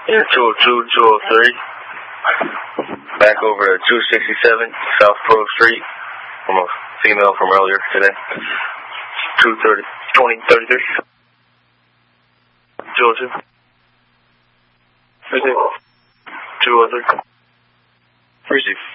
Yeah, 202, 203. Back over at 267 South Pearl Street. From a female from earlier today. 2033. 202. 203. Receive.